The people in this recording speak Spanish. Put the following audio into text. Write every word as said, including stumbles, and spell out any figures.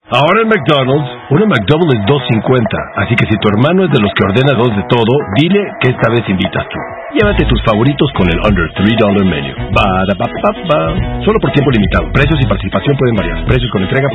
Ahora en McDonald's, una McDouble es dos cincuenta, así que si tu hermano es de los que ordena dos de todo, dile que esta vez invitas tú. Llévate tus favoritos con el Under three dollar Menu. Ba-da-ba-ba-ba. Solo por tiempo limitado. Precios y participación pueden variar. Precios con entrega pueden